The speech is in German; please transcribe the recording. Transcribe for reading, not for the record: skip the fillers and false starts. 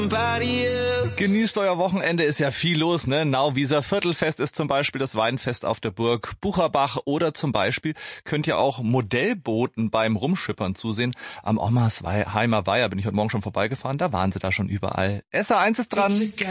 Genießt euer Wochenende, ist ja viel los, ne? Nauwieser Viertelfest ist zum Beispiel das Weinfest auf der Burg Bucherbach oder zum Beispiel könnt ihr auch Modellbooten beim Rumschippern zusehen. Am Ommersheimer Weiher bin ich heute Morgen schon vorbeigefahren, da waren sie da schon überall. SA1 ist dran.